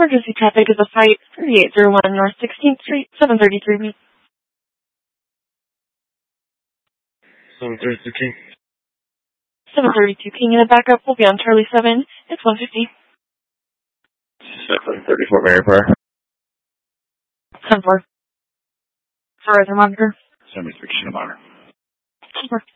Emergency traffic is a Flight 3801 North 16th Street, 733B. 732 King. 732 King, and the backup will be on Charlie 7. It's 150. 734 Mary Prayer. 10-4. Verizon monitor. 73 Monitor. 10-4.